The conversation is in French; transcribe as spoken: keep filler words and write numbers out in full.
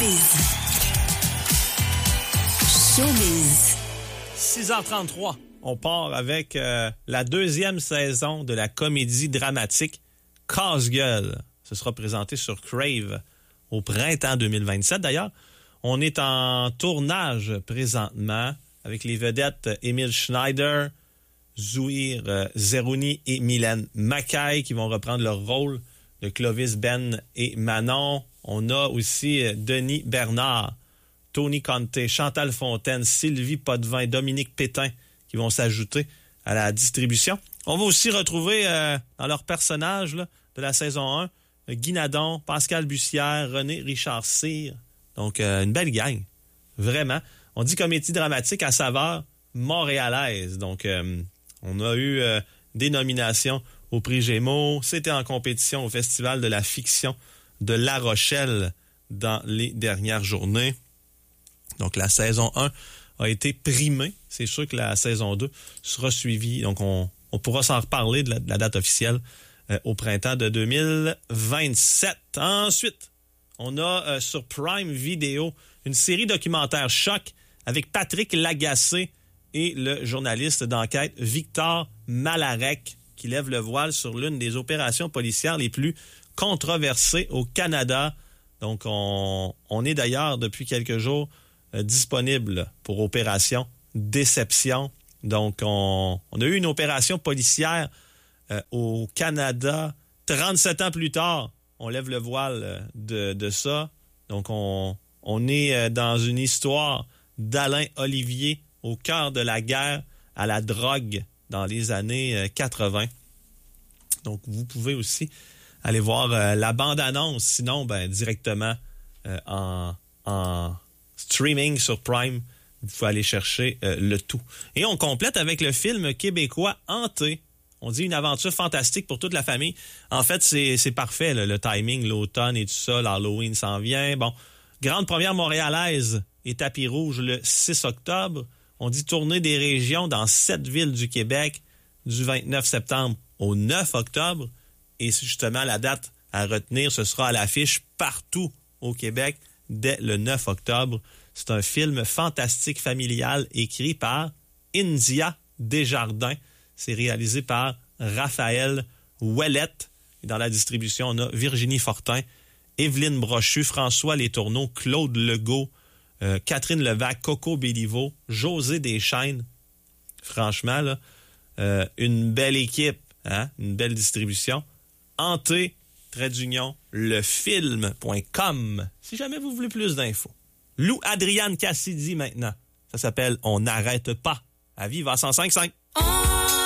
Showbiz. Showbiz. six heures trente-trois. On part avec euh, la deuxième saison de la comédie dramatique Casse-gueule. Ce sera présenté sur Crave au printemps deux mille vingt-sept. D'ailleurs, on est en tournage présentement avec les vedettes Émile Schneider, Zouir euh, Zerouni et Mylène Mackay qui vont reprendre leur rôle de Clovis, Ben et Manon. On a aussi euh, Denis Bernard, Tony Conte, Chantal Fontaine, Sylvie Potvin, Dominique Pétain qui vont s'ajouter à la distribution. On va aussi retrouver euh, dans leurs personnages là, de la saison un, euh, Guy Nadon, Pascal Bussière, René Richard-Cyr. Donc, euh, une belle gang. Vraiment. On dit comédie dramatique à saveur montréalaise. Donc, euh, on a eu euh, des nominations au Prix Gémeaux. C'était en compétition au Festival de la fiction de La Rochelle dans les dernières journées. Donc, la saison un a été primée. C'est sûr que la saison deux sera suivie. Donc, on, on pourra s'en reparler de la, de la date officielle euh, au printemps de deux mille vingt-sept. Ensuite, on a euh, sur Prime Video une série documentaire choc avec Patrick Lagacé et le journaliste d'enquête Victor Malarec qui lève le voile sur l'une des opérations policières les plus controversées au Canada. Donc, on, on est d'ailleurs depuis quelques jours euh, disponible pour Opération Déception. Donc, on, on a eu une opération policière euh, au Canada. trente-sept ans plus tard, on lève le voile de, de ça. Donc, on, on est dans une histoire d'Alain Olivier au cœur de la guerre à la drogue dans les années quatre-vingt. Donc, vous pouvez aussi aller voir euh, la bande-annonce. Sinon, ben, directement euh, en, en streaming sur Prime, vous pouvez aller chercher euh, le tout. Et on complète avec le film québécois Hanté. On dit une aventure fantastique pour toute la famille. En fait, c'est, c'est parfait, là, le timing, l'automne et tout ça, l'Halloween s'en vient. Bon, grande première montréalaise et tapis rouge le six octobre. On dit tournée des régions dans sept villes du Québec du vingt-neuf septembre au neuf octobre. Et justement, la date à retenir, ce sera à l'affiche partout au Québec dès le neuf octobre. C'est un film fantastique familial écrit par India Desjardins. C'est réalisé par Raphaël Ouellette. Et dans la distribution, on a Virginie Fortin, Evelyne Brochu, François Letourneau, Claude Legault, euh, Catherine Levac, Coco Béliveau, José Deschênes. Franchement, là, euh, une belle équipe, hein? Une belle distribution. Hanté, trait d'union, lefilm point com. Si jamais vous voulez plus d'infos. Lou Adriane Cassidy maintenant. Ça s'appelle On n'arrête pas. À vivre à cent cinq virgule cinq.